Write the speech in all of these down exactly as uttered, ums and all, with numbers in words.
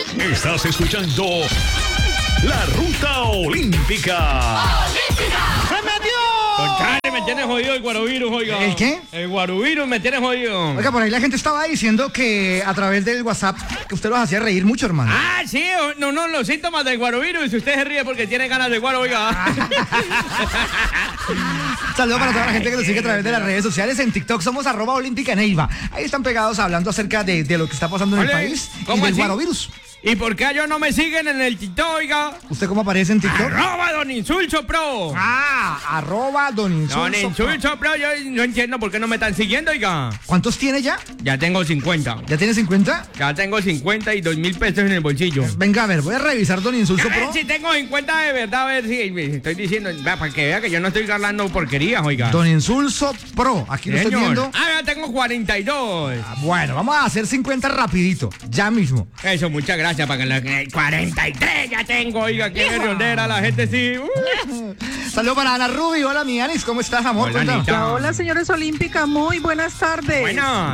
Estás escuchando La Ruta Olímpica. ¡Se metió! Conchale, me tienes jodido el guaruvirus, oiga. ¿El qué? El guaruvirus me tienes jodido. Oiga, por ahí la gente estaba diciendo que a través del WhatsApp que usted los hacía reír mucho, hermano. Ah, sí, no, no, los síntomas del guaruvirus. Si usted se ríe porque tiene ganas de guaro, oiga. Saludos para toda la gente que nos sigue a través de las redes sociales. En TikTok somos arroba olímpica Neiva. Ahí están pegados hablando acerca de, de lo que está pasando en el Ole, país y ¿cómo del así? guarovirus. ¿Y por qué ellos no me siguen en el TikTok, oiga? ¿Usted cómo aparece en TikTok? Arroba Don Insulso Pro. Ah, arroba Don Insulso. Don Insulso Pro, yo no entiendo por qué no me están siguiendo, oiga. ¿Cuántos tiene ya? Ya tengo cincuenta. ¿Ya tiene cincuenta? Ya tengo cincuenta y dos mil pesos en el bolsillo. Venga, a ver, voy a revisar Don Insulso A ver Pro. si tengo cincuenta de verdad, a ver si me estoy diciendo, vea, para que vea que yo no estoy hablando porquerías, oiga. Don Insulso Pro, aquí lo estoy Señor. viendo. Ah, ya tengo cuarenta y dos. Ah, Bueno, vamos a hacer cincuenta rapidito, ya mismo. Eso, muchas gracias para que la cuarenta y tres ya tengo, oiga, qué berriondera la gente sí. Uh. Saludos para Ana Rubi. Hola, mi Anis, ¿cómo estás, amor? Hola, Cuéntame. Anita. Hola, señores Olímpica, muy buenas tardes. Bueno,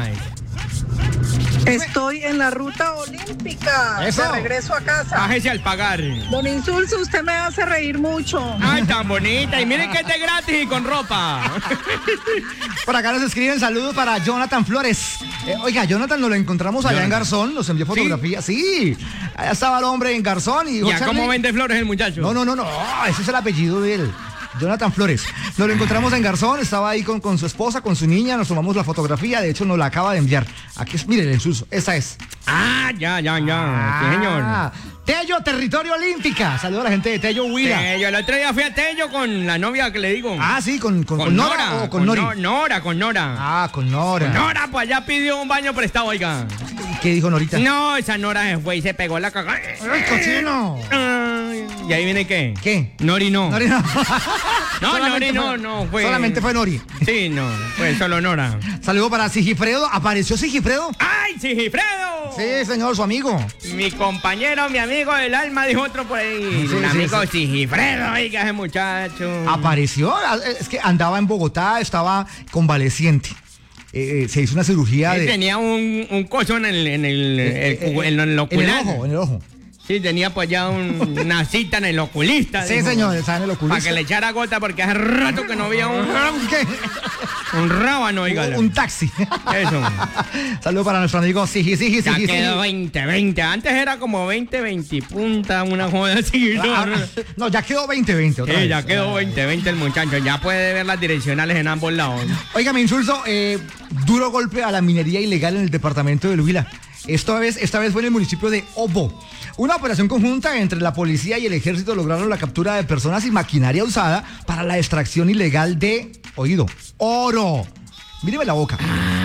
Estoy en la ruta olímpica. Eso. De regreso a casa. bájese al pagar. Don Insulso, usted me hace reír mucho. Ay, tan bonita. Y miren que este es gratis y con ropa. Por acá nos escriben saludos para Jonathan Flores. Eh, oiga, Jonathan nos lo encontramos allá Jonathan. en Garzón, nos envió fotografías. Sí, allá estaba el hombre en Garzón y dijo, ¿Ya Charlie- cómo vende flores el muchacho? No, no, no, no, ese es el apellido de él. Jonathan Flores. Nos lo encontramos en Garzón, estaba ahí con, con su esposa, con su niña, nos tomamos la fotografía, de hecho nos la acaba de enviar. Aquí es, mire el insulso, esa es. Ah, ya, ya, ya. Sí, señor. Ah, Tello, Territorio Olímpica. Saludos a la gente de Tello Huila. Tello, el otro día fui a Tello con la novia que le digo. Ah, sí, con, con, con Nora, o con, Nori. No- Nora, con Nora. Ah, con Nora. Nora, pues allá pidió un baño prestado, oiga. ¿Qué dijo Norita? No, esa Nora se fue y se pegó la cagada. ¡Ay, cochino! Ay, ¿y ahí viene qué? ¿Qué? Nori no. Nori no. No, Solamente Nori no, fue- no, fue. Solamente fue Nori. Sí, no, fue solo Nora. Saludo para Sigifredo. ¿Apareció Sigifredo? ¡Ay, Sigifredo! Sí, señor, su amigo. Mi compañero, mi amigo del alma, dijo otro por ahí. Sí, Mi sí, amigo sí. Sigifredo, oiga, ese muchacho. ¿Apareció? Es que andaba en Bogotá, estaba convaleciente. Eh, eh, se hizo una cirugía Él de... tenía un, un coso en el, en el, eh, el- eh, en el en el ocular. ojo, en el ojo. Sí, tenía pues ya un- una cita en el oculista. Sí, dijo. señor, está en el oculista. Para que le echara gota porque hace rato que no había un, ¿Qué? un rábano, oiga. Un taxi. Eso. Saludo para nuestro amigo Sigi, Sigi, Ya Sigi, quedó Sigi. veinte veinte. Antes era como veinte veinte punta, una joda así. Ah, no, ya quedó veinte veinte. otra Sí, vez. ya quedó veinte veinte el muchacho. Ya puede ver las direccionales en ambos lados. Oiga, me insulso, eh, duro golpe a la minería ilegal en el departamento del Huila. Esta vez, esta vez fue en el municipio de Obo. Una operación conjunta entre la policía y el ejército lograron la captura de personas y maquinaria usada para la extracción ilegal de, oído, oro. Míreme la boca.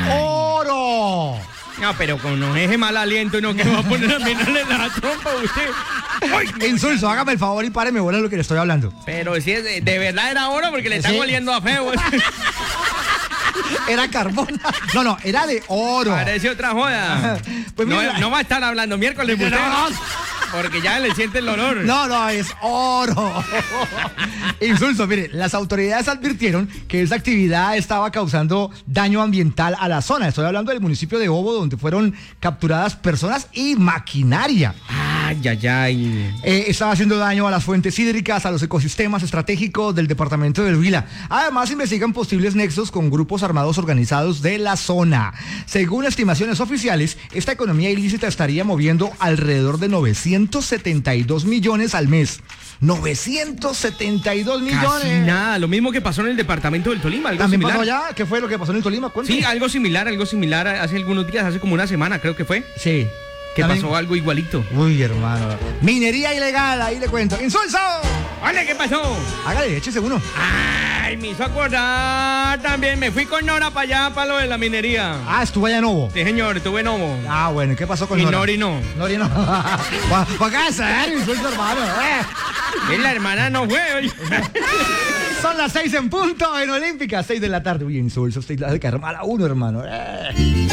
¡Oro! No, pero con ese mal aliento uno que va a poner a mirarle la trompa a usted. Ay, Insulso, hágame el favor y páreme, bola lo que le estoy hablando. pero si es de, de verdad era oro porque le está Sí. oliendo a feo. Era carbón. No, no, era de oro. Parece otra joda. Pues no, mira- no va a estar hablando miércoles usted, No. porque ya le siente el olor. No, no, es oro. Insulso, mire, las autoridades advirtieron que esta actividad estaba causando daño ambiental a la zona. Estoy hablando del municipio de Obo, donde fueron capturadas personas y maquinaria. Ay, ay, ay. Eh, estaba haciendo daño a las fuentes hídricas, a los ecosistemas estratégicos del departamento del Huila. Además, investigan posibles nexos con grupos armados organizados de la zona. Según estimaciones oficiales, esta economía ilícita estaría moviendo alrededor de novecientos setenta y dos millones al mes. novecientos setenta y dos millones. Casi nada, lo mismo que pasó en el departamento del Tolima, algo ¿También similar. pasó allá? ¿Qué fue lo que pasó en el Tolima? Cuéntame. Sí, algo similar, algo similar hace algunos días, hace como una semana creo que fue, Sí. que También- pasó algo igualito. Uy, hermano. Minería ilegal, ahí le cuento. ¡Insulso! Ole, ¿qué pasó? Hágale, échese uno. Ay, me hizo acordar también, me fui con Nora para allá, para lo de la minería. Ah, estuvo allá en Obo. Sí, señor, tuve Novo. Ah, bueno, ¿y qué pasó con Y Nora? Nori no. Nori no. ¿Para qué hacer? Insulso, hermano. Eh. Y la hermana no fue, oye. Son las seis en punto en Olímpica, seis de la tarde. Uy, insulso, usted la de caer mal a uno, hermano. Eh.